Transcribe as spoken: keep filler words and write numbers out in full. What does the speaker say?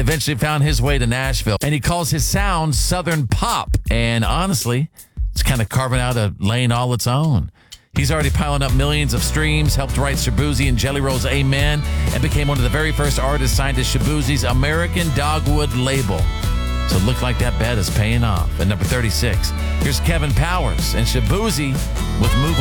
eventually found his way to Nashville. And he calls his sound Southern Pop. And honestly, it's kind of carving out a lane all its own. He's already piling up millions of streams, helped write Shaboozey and Jelly Roll's Amen, and became one of the very first artists signed to Shaboozey's American Dogwood label. So it looked like that bet is paying off. At number thirty-six, here's Kevin Powers and Shaboozey with Move On.